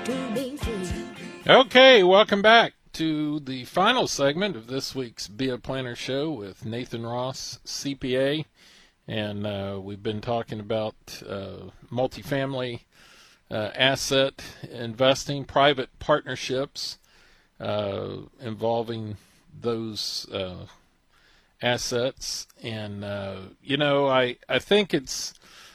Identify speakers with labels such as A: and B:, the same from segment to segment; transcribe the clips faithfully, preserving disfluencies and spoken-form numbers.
A: to be free.
B: Okay, welcome back to the final segment of this week's Be a Planner show with Nathan Ross, C P A. And uh, we've been talking about uh, multifamily uh, asset investing, private partnerships uh, involving those uh, assets. And, uh, you know, I, I think it's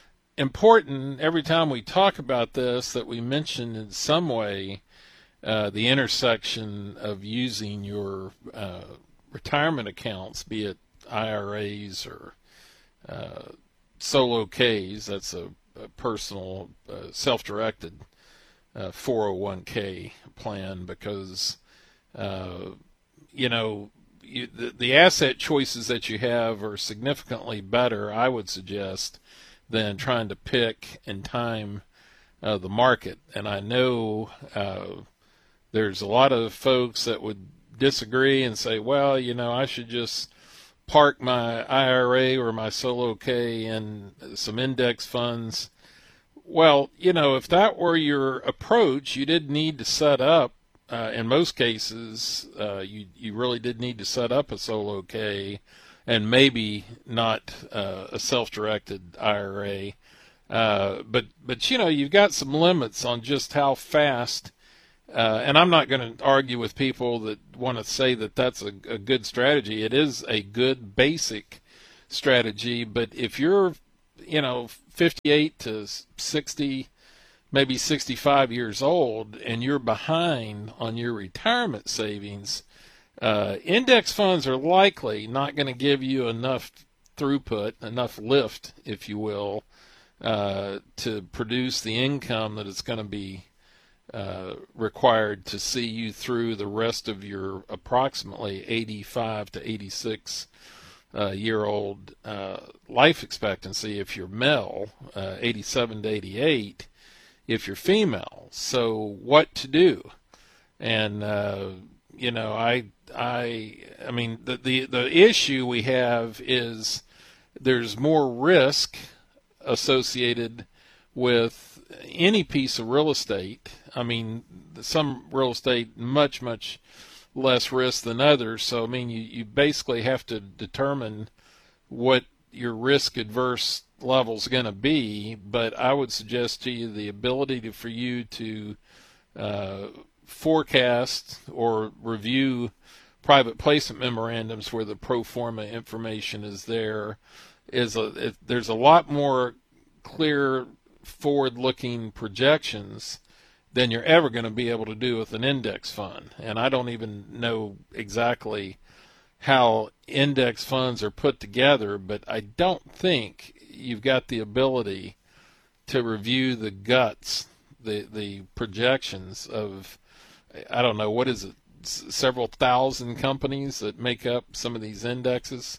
B: important every time we talk about this that we mention in some way uh, the intersection of using your uh, retirement accounts, be it I R As or Uh, solo Ks, that's a, a personal uh, self-directed uh, four oh one k plan, because uh, you know you, the, the asset choices that you have are significantly better, I would suggest, than trying to pick and time uh, the market. And I know uh, there's a lot of folks that would disagree and say, well, you know, I should just park my I R A or my solo K in some index funds. Well, you know, if that were your approach, you did need to set up, uh, in most cases, uh, you, you really did need to set up a solo K and maybe not uh, a self-directed I R A. Uh, but, but, you know, you've got some limits on just how fast. Uh, and I'm not going to argue with people that want to say that that's a, a good strategy. It is a good basic strategy, but if you're, you know, fifty-eight to sixty, maybe sixty-five years old, and you're behind on your retirement savings, uh, index funds are likely not going to give you enough throughput, enough lift, if you will, uh, to produce the income that it's going to be Uh, required to see you through the rest of your approximately eighty-five to eighty-six uh, year old uh, life expectancy if you're male, uh, eighty-seven to eighty-eight if you're female. So what to do? And uh, you know, I I I mean the, the the issue we have is there's more risk associated with any piece of real estate. I mean, some real estate much, much less risk than others. So, I mean, you, you basically have to determine what your risk adverse level is going to be. But I would suggest to you the ability to, for you to uh, forecast or review private placement memorandums where the pro forma information is there is a, it, there's a lot more clear forward-looking projections than you're ever going to be able to do with an index fund. And I don't even know exactly how index funds are put together, but I don't think you've got the ability to review the guts, the the projections of, I don't know, what is it, S- several thousand companies that make up some of these indexes.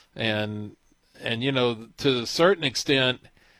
B: And, and you know, to a certain extent,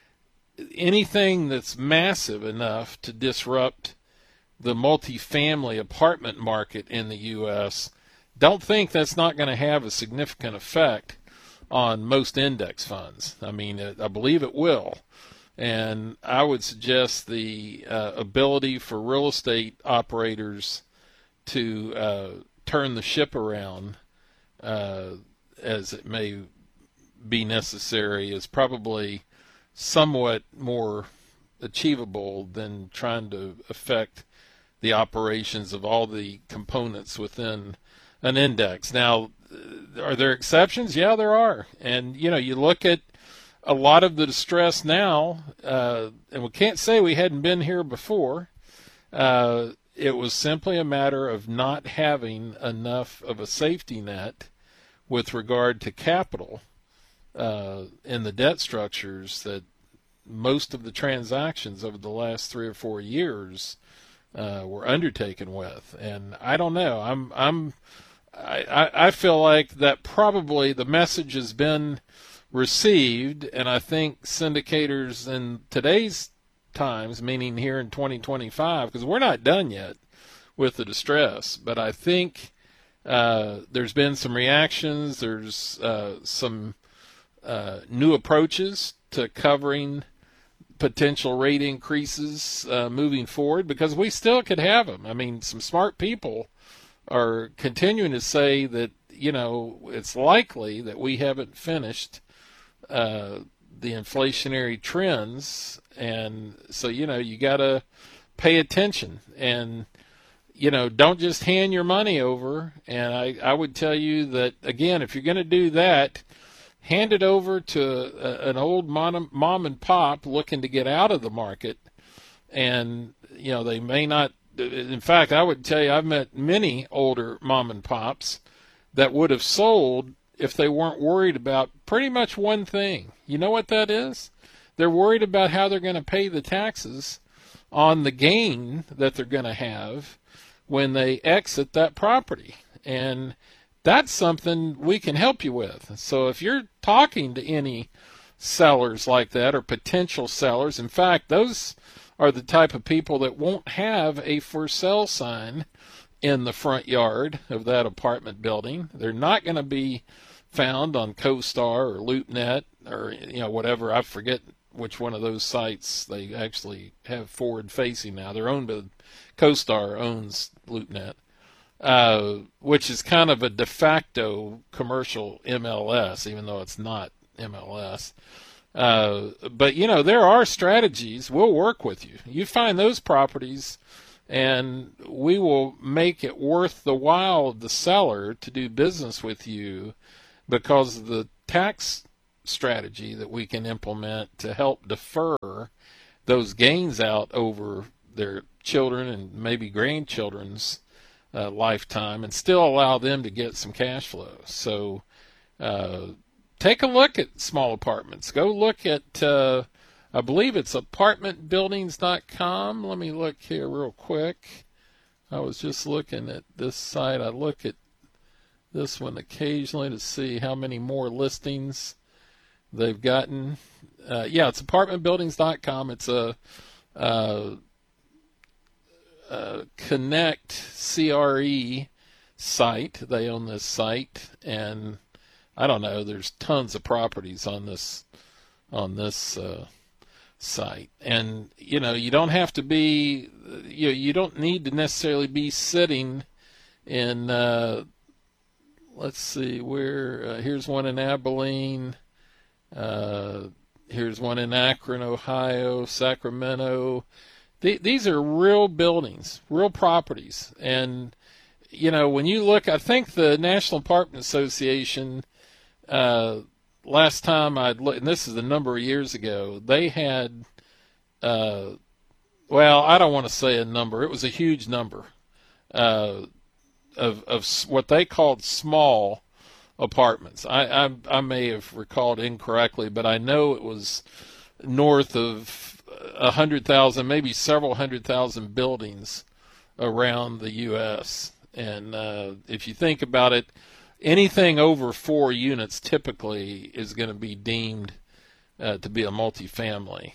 B: anything that's massive enough to disrupt the multifamily apartment market in the U S, don't think that's not going to have a significant effect on most index funds. I mean, I believe it will. And I would suggest the uh, ability for real estate operators to uh, turn the ship around uh, as it may be necessary is probably somewhat more achievable than trying to affect the operations of all the components within an index. Now, are there exceptions? Yeah, there are. And, you know, you look at a lot of the distress now, uh, and we can't say we hadn't been here before. Uh, it was simply a matter of not having enough of a safety net with regard to capital Uh, in the debt structures that most of the transactions over the last three or four years uh, were undertaken with. And I don't know. I'm I'm I, I feel like that probably the message has been received, and I think syndicators in today's times, meaning here in twenty twenty-five, because we're not done yet with the distress, but I think uh, there's been some reactions. There's uh, some Uh, new approaches to covering potential rate increases uh, moving forward, because we still could have them. I mean, some smart people are continuing to say that, you know, it's likely that we haven't finished uh, the inflationary trends. And so, you know, you got to pay attention and, you know, don't just hand your money over. And I, I would tell you that, again, if you're going to do that, hand it over to a, an old mom, mom and pop looking to get out of the market. And, you know, they may not, in fact, I would tell you, I've met many older mom and pops that would have sold if they weren't worried about pretty much one thing. You know what that is? They're worried about how they're going to pay the taxes on the gain that they're going to have when they exit that property. And that's something we can help you with. So if you're talking to any sellers like that, or potential sellers, in fact, those are the type of people that won't have a for sale sign in the front yard of that apartment building. They're not going to be found on CoStar or LoopNet or, you know, whatever. I forget which one of those sites they actually have forward facing now. They're owned by CoStar owns LoopNet, uh, which is kind of a de facto commercial M L S, even though it's not M L S. Uh, but, you know, there are strategies. We'll work with you. You find those properties, and we will make it worth the while of the seller to do business with you, because of the tax strategy that we can implement to help defer those gains out over their children and maybe grandchildren's uh, lifetime, and still allow them to get some cash flow. So uh, take a look at small apartments. Go look at, uh, I believe it's apartment buildings dot com. Let me look here real quick. I was just looking at this site. I look at this one occasionally to see how many more listings they've gotten. Uh, yeah, it's apartment buildings dot com. It's a, uh, a Connect C R E site. They own this site, and I don't know, there's tons of properties on this on this uh, site. And, you know, you don't have to be, you know, you don't need to necessarily be sitting in, uh, let's see, where, uh, here's one in Abilene, uh, here's one in Akron, Ohio, Sacramento. Th- these are real buildings, real properties. And, you know, when you look, I think the National Apartment Association, uh, last time I'd looked, and this is a number of years ago, they had, uh, well, I don't want to say a number. It was a huge number uh, of of what they called small apartments. I, I I may have recalled incorrectly, but I know it was north of a hundred thousand, maybe several hundred thousand buildings around the U S And uh, if you think about it, anything over four units typically is going to be deemed uh, to be a multifamily.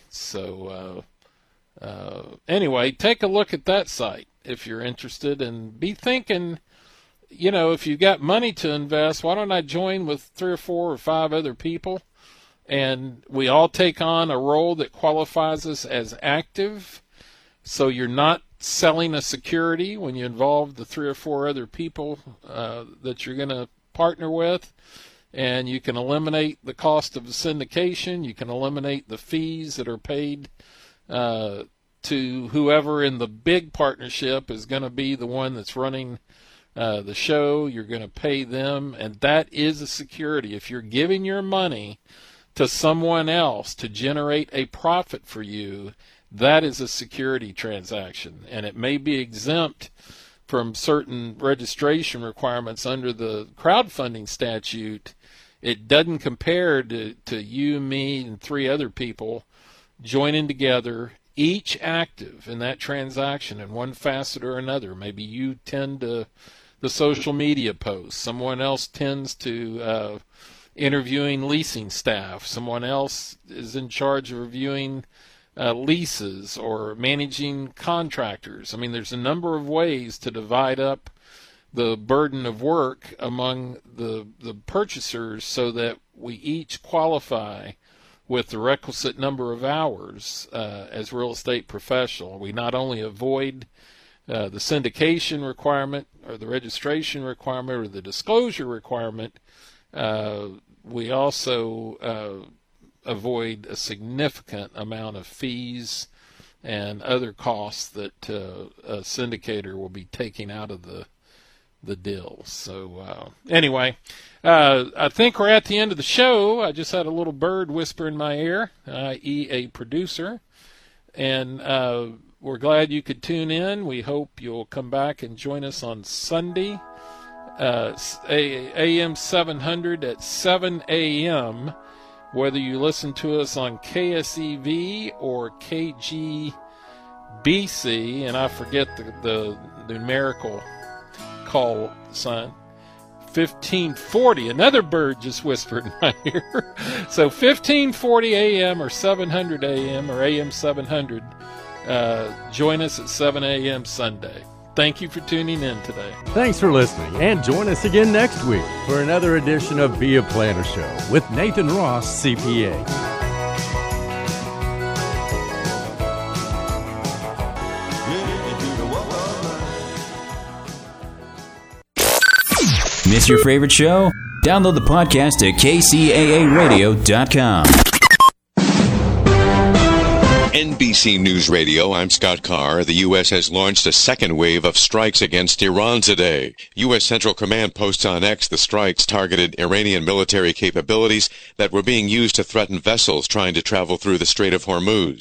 B: So uh, uh, anyway, take a look at that site if you're interested, and be thinking, you know, if you've got money to invest, why don't I join with three or four or five other people, and we all take on a role that qualifies us as active, so you're not selling a security when you involve the three or four other people uh, that you're going to partner with, and you can eliminate the cost of the syndication. You can eliminate the fees that are paid uh, to whoever in the big partnership is going to be the one that's running uh, the show. You're going to pay them, and that is a security. If you're giving your money to someone else to generate a profit for you, that is a security transaction, and it may be exempt from certain registration requirements under the crowdfunding statute. It doesn't compare to, to you, me, and three other people joining together, each active in that transaction in one facet or another. Maybe you tend to the social media posts. Someone else tends to uh, interviewing leasing staff. Someone else is in charge of reviewing Uh, leases or managing contractors. I mean, there's a number of ways to divide up the burden of work among the the purchasers so that we each qualify with the requisite number of hours uh, as real estate professional. We not only avoid uh, the syndication requirement or the registration requirement or the disclosure requirement, uh, we also uh, avoid a significant amount of fees and other costs that uh, a syndicator will be taking out of the the deal. So uh, anyway, uh, I think we're at the end of the show. I just had a little bird whisper in my ear, that is a producer, and uh, we're glad you could tune in. We hope you'll come back and join us on Sunday, uh, A M seven hundred at seven a.m., whether you listen to us on K S E V or K G B C, and I forget the, the numerical call sign, fifteen forty. Another bird just whispered in my ear. So fifteen forty a.m. or seven hundred a.m. or A M seven hundred. Uh, join us at seven a.m. Sunday. Thank you for tuning in today.
A: Thanks for listening, and join us again next week for another edition of Be a Planner Show with Nathan Ross, C P A.
C: Miss your favorite show? Download the podcast at K C A A radio dot com.
D: N B C News Radio, I'm Scott Carr. The U S has launched a second wave of strikes against Iran today. U S Central Command posts on X the strikes targeted Iranian military capabilities that were being used to threaten vessels trying to travel through the Strait of Hormuz.